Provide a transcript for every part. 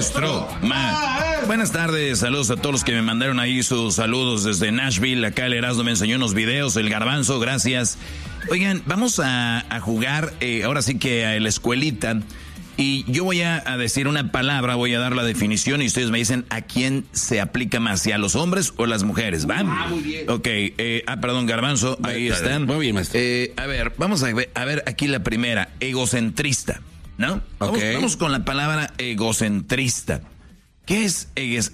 maestro. Buenas tardes, saludos a todos los que me mandaron ahí sus saludos desde Nashville. Acá el Erasmo me enseñó unos videos, el Garbanzo, gracias. Oigan, vamos a jugar, ahora sí que a la escuelita. Y yo voy a decir una palabra, voy a dar la definición y ustedes me dicen a quién se aplica más, si a los hombres o a las mujeres, ¿va? Muy bien. Ok, perdón, Garbanzo, ahí están. Muy bien, maestro. A ver, vamos a ver aquí la primera, egocentrista, ¿no? Vamos con la palabra egocentrista. ¿Qué es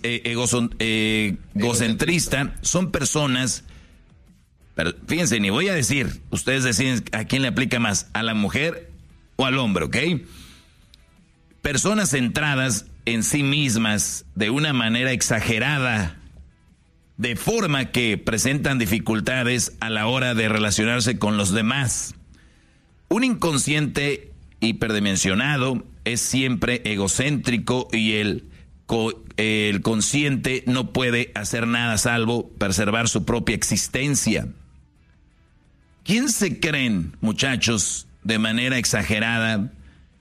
egocentrista? Son personas, pero fíjense, ni voy a decir, ustedes deciden a quién le aplica más, a la mujer o al hombre, ¿ok? Personas centradas en sí mismas de una manera exagerada, de forma que presentan dificultades a la hora de relacionarse con los demás. Un inconsciente hiperdimensionado es siempre egocéntrico y el consciente no puede hacer nada salvo preservar su propia existencia. ¿Quién se creen, muchachos, de manera exagerada,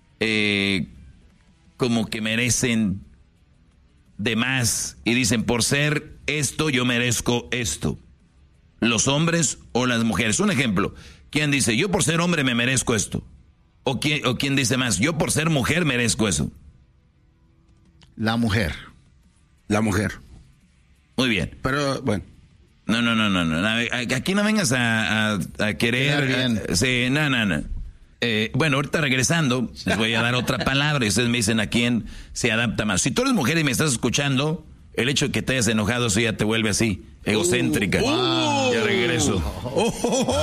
como que merecen de más y dicen, por ser esto yo merezco esto? ¿Los hombres o las mujeres? Un ejemplo, ¿quién dice, yo por ser hombre me merezco esto? ¿O quién dice más, yo por ser mujer merezco eso? La mujer. La mujer. Muy bien. Pero, bueno. No. Aquí no vengas a querer. Bien. Sí, no. Bueno, ahorita regresando, les voy a dar otra palabra y ustedes me dicen a quién se adapta más. Si tú eres mujer y me estás escuchando, el hecho de que te hayas enojado, eso ya te vuelve así, egocéntrica. Ya regreso.